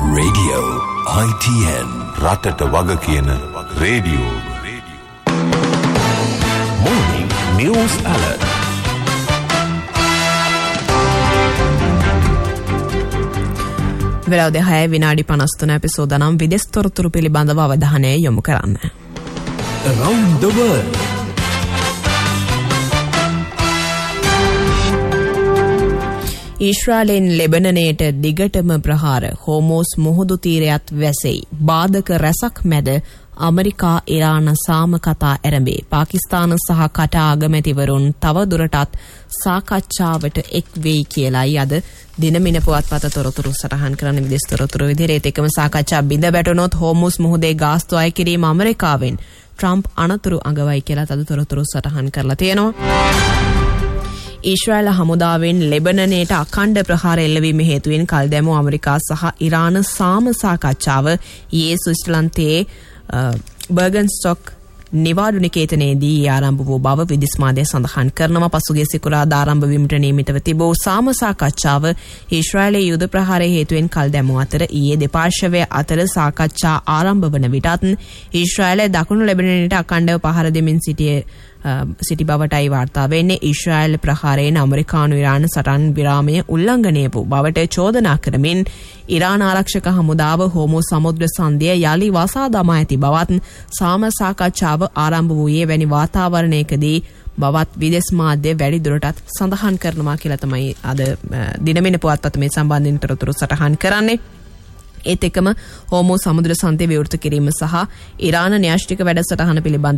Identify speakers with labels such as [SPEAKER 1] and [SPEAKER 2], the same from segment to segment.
[SPEAKER 1] Radio ITN රටට වග කියන රේඩියෝ. Morning News Alert.
[SPEAKER 2] වෙලාව 10 විනාඩි 53 එපිසෝඩනම් විදේශ තොරතුරු පිළිබඳව අවධානය යොමු කරන්න.
[SPEAKER 1] Around the world.
[SPEAKER 2] ඊශ්‍රායලෙන් ලෙබනනයට දිගටම ප්‍රහාර හෝමෝස් මුහුදු තීරයත් වැසෙයි. බාධක රැසක් මැද අමරිකා ඉරාන සාම කතා ඇරඹේ. පාකිස්තාන සහ කටා අගමැතිවරුන් තව දුරටත් සාකච්ඡාවට එක් වෙයි කියලායි අද දිනමින පුවත්පත තොරතුරු සටහන් කරන විදේශ තොරතුරු විදිහට එකම සාකච්ඡා බිඳ වැටුණොත් හෝමෝස් මුහුදේ ගාස්තු අය කිරීම ඇමරිකාවෙන් ට්‍රම්ප් අනතුරු අඟවයි කියලා අද තොරතුරු සටහන් කරලා තියෙනවා. ඊශ්‍රායල හමුදාවෙන් ලෙබනනයට අඛණ්ඩ ප්‍රහාර එල්ලවීම හේතුවෙන් කල් දැමූ ඇමරිකා සහ ඉරාන සාම සාකච්ඡාව ඊයේ ස්විට්සර්ලන්තයේ බර්ගන්ස්ටොක් නිවාඩු නිකේතනයේදී ආරම්භ වූ බව විදේශ මාධ්‍ය සඳහන් කරනවා. පසුගිය සිකුරාදා ආරම්භ වීමට නියමිතව තිබූ සාම සාකච්ඡාව ඊශ්‍රායලයේ යුද ප්‍රහාරය හේතුවෙන් කල් දැමූ අතර ඊයේ දෙපාර්ශ්වය අතර සාකච්ඡා ආරම්භ වන විටත් ඊශ්‍රායලයේ දකුණු ලෙබනනයට අඛණ්ඩව පහර දෙමින් සිටි බවටයි වාර්තා වෙන්නේ. ඊශ්‍රායල ප්‍රහාරයෙන් ඇමරිකානු ඉරාන සටන් විරාමය උල්ලංඝනය වූ බවට චෝදනා කරමින් ඉරාන ආරක්ෂක හමුදාව හෝමෝ සමුද්‍ර සන්ධිය යලි වසා දමා ඇති බවත් සාම සාකච්ඡාව ආරම්භ වූයේ වැනි වාතාවරණයකදී බවත් විදේශ මාධ්‍ය වැඩි දුරටත් සඳහන් කරනවා කියලා තමයි අද දිනමින පුවත්පත මේ සම්බන්ධයෙන් තොරතුරු සටහන් කරන්නේ. ඒත් එක්කම හෝමෝ සමුද්‍ර සන්ධිය විවෘත කිරීම සහ ඉරාන න්‍යෂ්ටික වැඩසටහන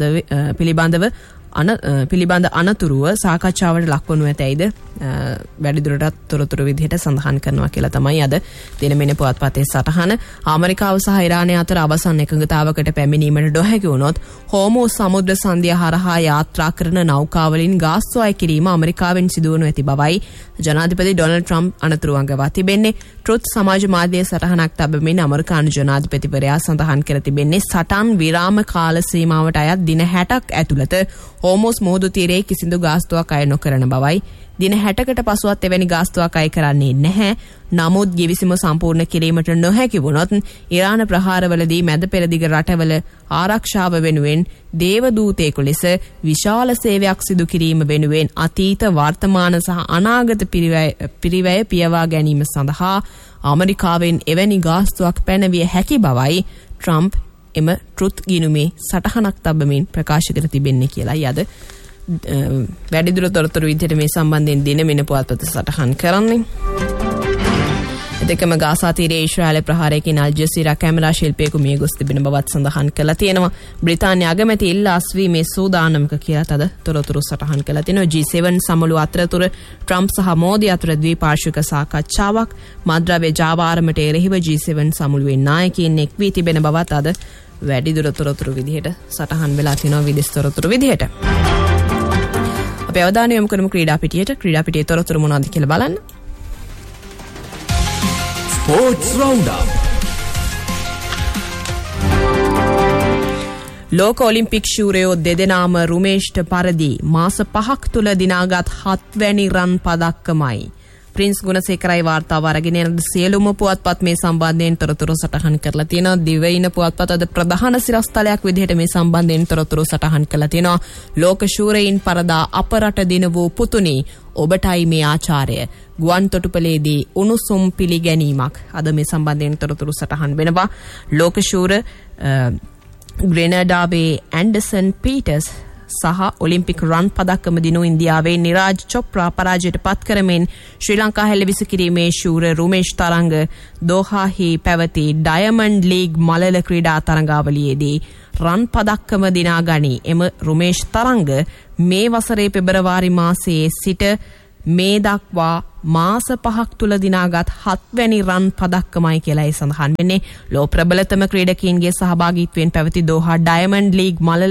[SPEAKER 2] පිළිබඳ අනතුරුව සාකච්ඡාවට ලක්වනු ඇතැයිද වැඩිදුරටත් තොරතුරු විදිහට සඳහන් කරනවා කියලා තමයි අද දිනමින පුවත්පතේ සටහන. ඇමරිකාව සහ ඉරානය අතර අවසන් එකඟතාවකට පැමිණීමට නොහැකි වුණොත් හෝමෝ සමුද්‍ර සන්ධිය හරහා යාත්‍රා කරන නෞකාවලින් ගාස්තු අය කිරීම ඇමරිකාවෙන් සිදුවනු ඇති බවයි ජනාධිපති ඩොනල්ඩ් ට්‍රම්ප් අනතුරු අඟවා තිබෙන්නේ. ට්‍රුත් සමාජ මාධ්‍යයේ සටහනක් තබමින් ඇමරිකානු ජනාධිපතිවරයා සඳහන් කර තිබෙන්නේ සටන් විරාම කාල සීමාවට අයත් දින 60ක් ඇතුළත හෝමෝස් මුහුදු තීරයේ කිසිදු ගාස්තුවක් අය නොකරන බවයි. දින 60කට පසුවත් එවැනි ගාස්තුවක් අය කරන්නේ නැහැ. නමුත් ගිවිසුම සම්පූර්ණ කිරීමට නොහැකි වුණොත් ඉරාන ප්‍රහාරවලදී මැද පෙරදිග රටවල ආරක්ෂාව වෙනුවෙන් දේවදූතයෙකු ලෙස විශාල සේවයක් සිදු කිරීම වෙනුවෙන් අතීත වර්තමාන සහ අනාගත පිරිවැය පියවා ගැනීම සඳහා ඇමරිකාවෙන් එවැනි ගාස්තුවක් පැනවිය හැකි බවයි ට්‍රම්ප් එම ට්‍රුත් ගිණුමේ සටහනක් තබමින් ප්‍රකාශ කර තිබෙන්නේ කියලායි අද වැඩිදුර තොරතුරු විදිහට මේ සම්බන්ධයෙන් දිනමින පුවත්පත සටහන් කරන්නේ. එදෙකම ගාසා තීරයේ ඊශ්‍රායල ප්‍රහාරයකින් අල් ජසීරා කැමරා ශිල්පියෙකු මිය ගොස් තිබෙන බවත් සඳහන් කළා තියෙනවා. බ්‍රිතාන්‍ය අගමැති ඉල්ලා අස්වීමේ සූදානමක කියලා අද තොරතුරු සටහන් කළා තියෙනවා. G7 සමුළු අතරතුර ට්‍රම්ප් සහ මෝදි අතර ද්විපාර්ශ්වික සාකච්ඡාවක් මද්ද්‍රව්‍ය ජාවාරමට එරෙහිව G7 සමුළුවේ නායකයින් එක් වී තිබෙන බවත් අද වැඩිදුර තොරතුරු විදිහට සටහන් වෙලා තිනවා විදේශ තොරතුරු විදිහට. අපි අවධානය යොමු කරමු ක්‍රීඩා පිටියේ තොරතුරු මොනවද කියලා බලන්න.
[SPEAKER 1] Sports Roundup.
[SPEAKER 2] ලෝක ඔලිම්පික් ශූරයෝ දෙදෙනාම රුමේෂ්ට පරදී මාස 5ක් තුල දිනාගත් 7 වැනි රන් පදක්කමයි. ප්‍රින්ස් ගුණසේකරයි වාර්තාව අරගෙන යන සියලුම පුවත්පත් මේ සම්බන්ධයෙන් තොරතුරු සටහන් කරලා තියෙනවා. දිවයින පුවත්පත අද ප්‍රධාන සිරස්තලයක් විදිහට මේ සම්බන්ධයෙන් තොරතුරු සටහන් කරලා තියෙනවා. ලෝක ශූරයින් පරදා අපරට දින වූ පුතුණි ඔබටයි මේ ආචාර්ය ගුවන් තොටුපළේදී උණුසුම් පිළිගැනීමක් අද මේ සම්බන්ධයෙන් තොරතුරු සටහන් වෙනවා. ලෝක ශූර ග්‍රෙනඩාවේ ඇන්ඩර්සන් පීටර්ස් සහ ඔලිම්පික් රන් පදක්කම දිනු ඉන්දියාවේ නිරාජ් චොප්රා පරාජයට පත් කරමින් ශ්‍රී ලංකා හෙළවිස කිරීමේ ශූර රුමේෂ් තරංග දෝහාහි පැවති ඩයමන්ඩ් ලීග් මලල ක්‍රීඩා තරඟාවලියේදී රන් පදක්කම දිනා ගනී. එම රුමේෂ් තරංග මේ වසරේ පෙබරවාරි මාසයේ සිට මේ දක්වා මාස 5ක් තුල දිනාගත් 7 වැනි රන් පදක්කමයි කියලායි සඳහන් වෙන්නේ. ලෝ ප්‍රබලතම ක්‍රීඩකයින්ගේ සහභාගීත්වයෙන් පැවති දෝහා ඩයමන්ඩ් ලීග් මලල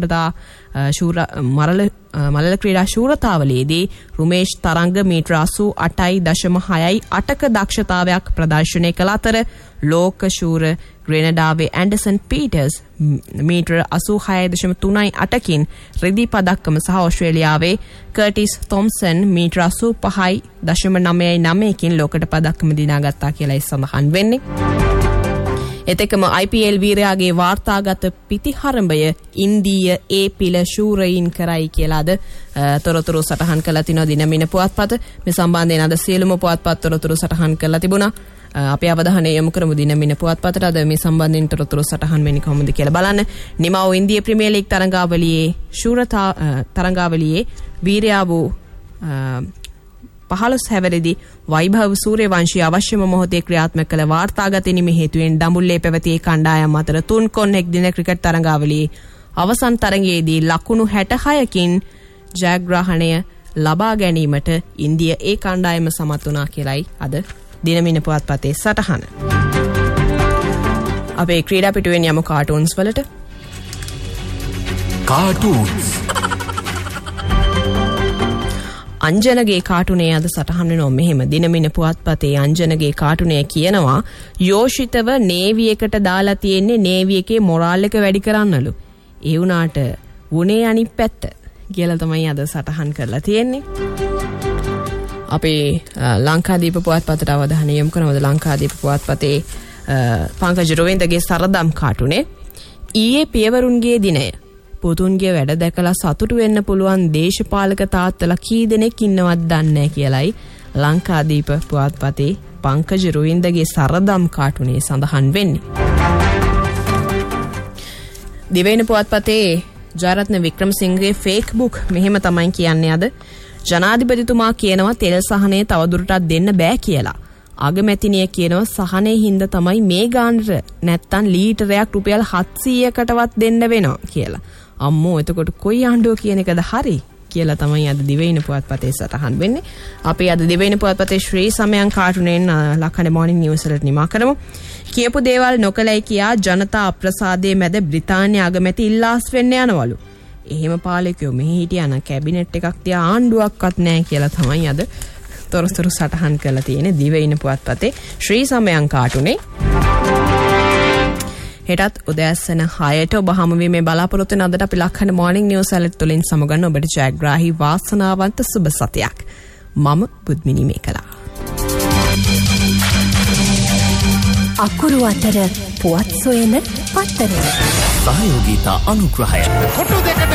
[SPEAKER 2] මලල ක්‍රීඩා ශූරතාවලයේදී රුමේෂ් තරංග මීටර 88.6යි 8ක දක්ෂතාවයක් ප්‍රදර්ශනය කළ අතර ලෝක ශූර ග්‍රෙනඩාවේ ඇන්ඩර්සන් පීටර්ස් මීටර 86.38කින් රිදී පදක්කම සහ ඕස්ට්‍රේලියාවේ කර්ටිස් තොම්සන් මීටර 85.99කින් ලෝකට පදක්කම දිනාගත්තා කියලායි සඳහන් වෙන්නේ. එතෙකම IPL වීරයාගේ වාර්තාගත පිටිහරඹය ඉන්දීය ඒ පිළ ශූරයින් කරයි කියලාද තොරතුරු සටහන් කරලා තිනවා දිනමින පුවත්පත. මේ සම්බන්ධයෙන් අද සියලුම පුවත්පත් තොරතුරු සටහන් කරලා තිබුණා. අපේ අවධානය යොමු කරමු දිනමින පුවත්පතට. අද මේ සම්බන්ධයෙන් තොරතුරු සටහන් වෙන්නේ කොහොමද කියලා බලන්න. නිමව ඉන්දිය ප්‍රීමියර් ලීග් තරඟාවලියේ ශූරතා තරඟාවලියේ වීරයා වූ 15 හැවිරිදි වෛභව සූර්යවංශී අවශ්‍යම මොහොතේ ක්‍රියාත්මක කළ වාර්තාගත නිමි හේතුවෙන් දඹුල්ලේ පැවති කණ්ඩායම් අතර 3 එක්දින ක්‍රිකට් තරඟාවලියේ අවසන් තරඟයේදී ලකුණු 66කින් ජයග්‍රහණය ලබා ගැනීමට ඉන්දිය ඒ කණ්ඩායම සමත් වුණා කියලයි අද දිනමින පුවත්පතේ සටහන. අපේ ක්‍රීඩා පිටුවෙන් යමු කාටූන්ස් වලට.
[SPEAKER 1] කාටූන්ස්
[SPEAKER 2] අංජනගේ කාටුනේ අද සටහන් වෙනවා මෙහෙම. දිනමින පුවත්පතේ අංජනගේ කාටුනේ කියනවා යෝෂිතව නේවි එකට දාලා තියෙන්නේ නේවි එකේ මොරාල් එක වැඩි කරන්නලු. ඒ වුණාට වුණේ අනිත් පැත්ත කියලා තමයි අද සටහන් කරලා තියෙන්නේ. අපේ ලංකාදීප පුවත්පතට අවධානය යොමු කරනවද ලංකාදීප පුවත්පතේ පංකජ රොවින්දගේ සරදම් කාටුනේ ඊයේ පියවරුන්ගේ දිනය පුතුන්ගේ වැඩ දැකලා සතුටු වෙන්න පුළුවන් දේශපාලක තාත්තලා කී දෙනෙක් ඉන්නවද දන්නේ කියලයි ලංකාදීප පුවත්පතේ පංකජ රොවින්දගේ සරදම් කාටුනේ සඳහන් වෙන්නේ. දිවයින පුවත්පතේ ජයරත්න වික්‍රමසිංහගේ ෆේක්බුක් මෙහෙම තමයි කියන්නේ අද. ජනාධිපතිතුමා කියනවා තෙල් සහනය තවදුරටත් දෙන්න බෑ කියලා. අගමැතිනිය කියනවා සහනේ හින්දා තමයි මේ ගානට නැත්තම් ලීටරයක් රුපියල් 700කටවත් දෙන්න වෙනවා කියලා. අම්මෝ එතකොට කොයි ආණ්ඩුව කියන එකද හරි කියලා තමයි අද දිවයින පුවත්පතේ සටහන් වෙන්නේ. අපි අද දිවයින පුවත්පතේ ශ්‍රී සමයන් කාටුනෙන් ලක්හඬ මොර්නිං නිවුස් වලට නිමා කරමු. කියපු දේවල් නොකලයි කියා ජනතා අප්‍රසාදයේ මැද බ්‍රිතාන්‍ය අගමැති ඉල්ලාස් වෙන්න යනවලු. එහෙම පාලකයෝ මෙහි හිටියානම් කැබිනට් එකක් තියා ආණ්ඩුවක්වත් නැහැ කියලා තමයි අද තොරතුරු සටහන් කරලා තියෙන්නේ දිවයින පුවත්පතේ ශ්‍රී සමයන් කාටුනේ. හෙටත් උදෑසන 6ට ඔබ හමුවීමේ බලාපොරොත්තු වෙන අදට අපි ලක්හඬ මොර්නිං නිවුස් ඇලර්ට් තුලින් සමුගන්න ඔබට ජයග්‍රාහී වාසනාවන්ත සුබ සතියක්. මම බුද්ධිනි මේකලා.
[SPEAKER 3] අකුරු අතර පුවත් සොයන පත්තර.
[SPEAKER 1] සහයෝගීතා අනුග්‍රහය.